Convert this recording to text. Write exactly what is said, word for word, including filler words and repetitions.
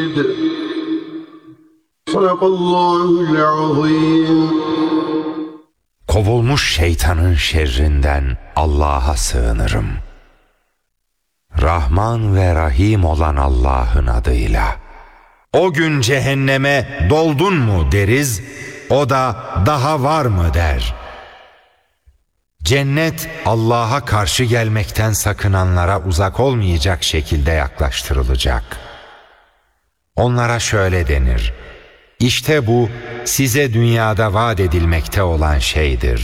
شهيد صدق الله العظيم. Kovulmuş şeytanın şerrinden Allah'a sığınırım. Rahman ve Rahim olan Allah'ın adıyla. O gün cehenneme doldun mu deriz, o da daha var mı der. Cennet Allah'a karşı gelmekten sakınanlara uzak olmayacak şekilde yaklaştırılacak. Onlara şöyle denir: İşte bu size dünyada vaat edilmekte olan şeydir.